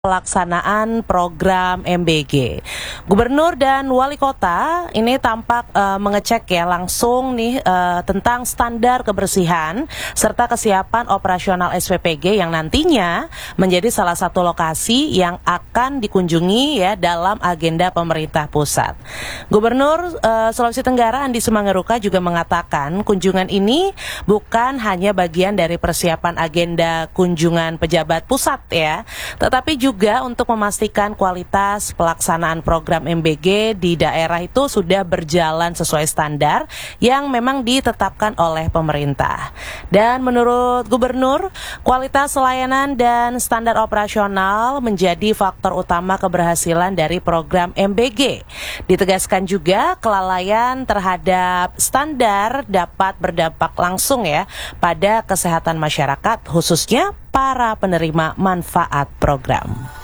pelaksanaan program MBG. Gubernur dan wali kota ini tampak mengecek ya langsung nih tentang standar kebersihan serta kesiapan operasional SPPG yang nantinya menjadi salah satu lokasi yang akan dikunjungi ya dalam agenda pemerintah pusat. Gubernur Sulawesi Tenggara Andi Sumanggaruka juga mengatakan kunjungan ini bukan hanya bagian dari persiapan agenda kunjungan pejabat pusat ya, tetapi juga untuk memastikan kualitas pelaksanaan program MBG di daerah itu sudah berjalan sesuai standar yang memang ditetapkan oleh pemerintah. Dan menurut Gubernur, kualitas layanan dan standar operasional menjadi faktor utama keberhasilan dari program MBG. Ditegaskan juga kelalaian terhadap standar dapat berdampak langsung ya pada kesehatan masyarakat, khususnya para penerima manfaat program.